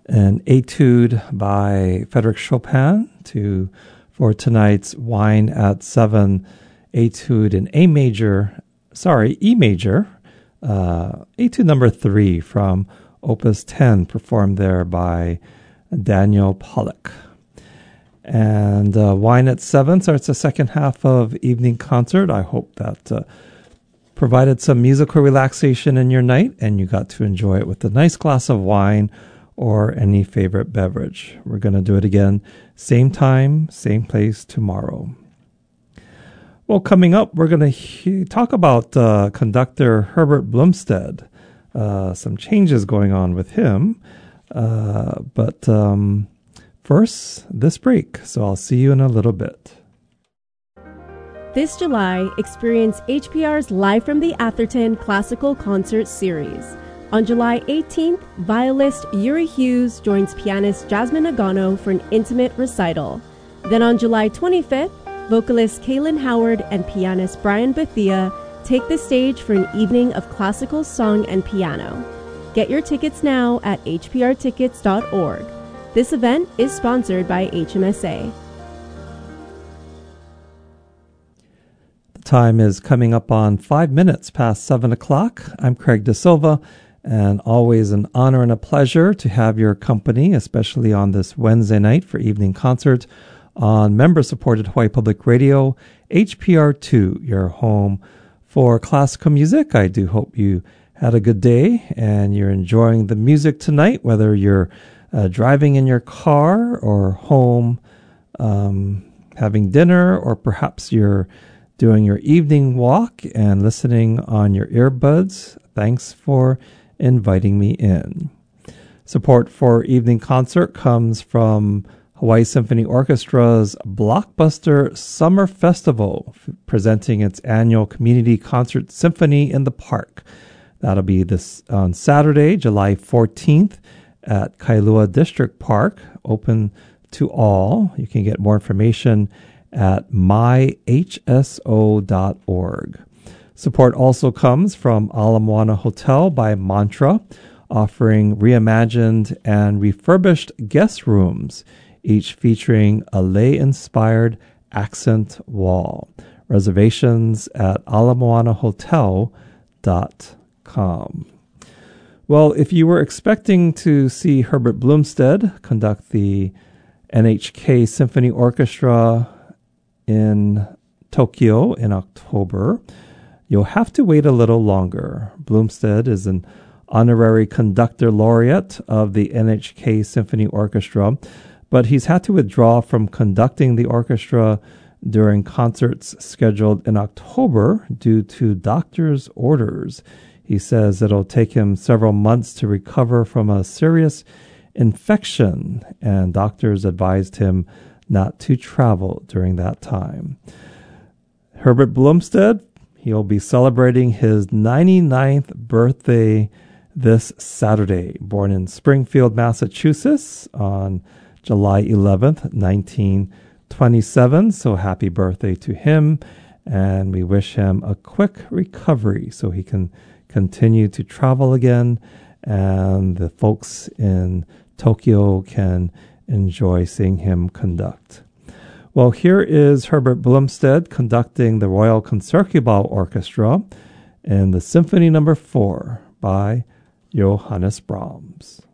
an etude by Frédéric Chopin for tonight's Wine at 7 etude in E major, etude number 3 from Opus 10, performed there by Daniel Pollock. And Wine at 7 starts the second half of evening concert. I hope that provided some musical relaxation in your night, and you got to enjoy it with a nice glass of wine or any favorite beverage. We're going to do it again, same time, same place tomorrow. Well, coming up, we're going to talk about conductor Herbert Blumstead. Some changes going on with him. But first, this break. So I'll see you in a little bit. This July, experience HPR's Live from the Atherton Classical Concert Series. On July 18th, violist Yuri Hughes joins pianist Jasmine Agano for an intimate recital. Then on July 25th, vocalist Kaylin Howard and pianist Brian Bethia take the stage for an evening of classical song and piano. Get your tickets now at hprtickets.org. This event is sponsored by HMSA. The time is coming up on 5 minutes past 7 o'clock. I'm Craig De Silva, and always an honor and a pleasure to have your company, especially on this Wednesday night for evening concert on member-supported Hawaii Public Radio, HPR2, your home for classical music. I do hope you had a good day and you're enjoying the music tonight, whether you're driving in your car or home having dinner, or perhaps you're doing your evening walk and listening on your earbuds. Thanks for inviting me in. Support for evening concert comes from Hawaii Symphony Orchestra's Blockbuster Summer Festival, presenting its annual community concert Symphony in the Park. That'll be this on Saturday, July 14th at Kailua District Park, open to all. You can get more information at myhso.org. Support also comes from Ala Moana Hotel by Mantra, offering reimagined and refurbished guest rooms, each featuring a lei-inspired accent wall. Reservations at alamoanahotel.com. Well, if you were expecting to see Herbert Blumstead conduct the NHK Symphony Orchestra in Tokyo in October, you'll have to wait a little longer. Blumstead is an honorary conductor laureate of the NHK Symphony Orchestra, but he's had to withdraw from conducting the orchestra during concerts scheduled in October due to doctor's orders. He says it'll take him several months to recover from a serious infection, and doctors advised him not to travel during that time. Herbert Blumstead, he'll be celebrating his 99th birthday this Saturday. Born in Springfield, Massachusetts on July 11th, 1927. So happy birthday to him, and we wish him a quick recovery so he can continue to travel again, and the folks in Tokyo can enjoy seeing him conduct. Well, here is Herbert Blumstead conducting the Royal Concertgebouw Orchestra in the Symphony No. 4 by Johannes Brahms.